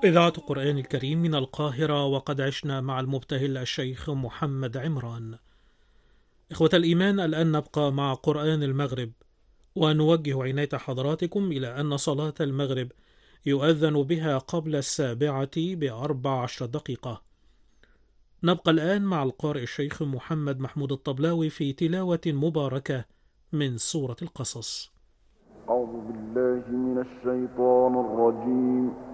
إذاعة القرآن الكريم من القاهرة، وقد عشنا مع المبتهل الشيخ محمد عمران. إخوة الإيمان، الآن نبقى مع قرآن المغرب، ونوجه عناية حضراتكم إلى أن صلاة المغرب يؤذن بها قبل 7:14. نبقى الآن مع القارئ الشيخ محمد محمود الطبلاوي في تلاوة مباركة من سورة القصص. أعوذ بالله من الشيطان الرجيم.